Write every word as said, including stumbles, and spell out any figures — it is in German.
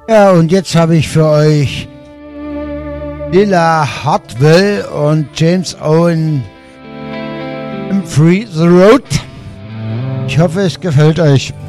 Ja, und jetzt habe ich für euch Lila Hartwell und James Owen im Free the Road. Ich hoffe, es gefällt euch.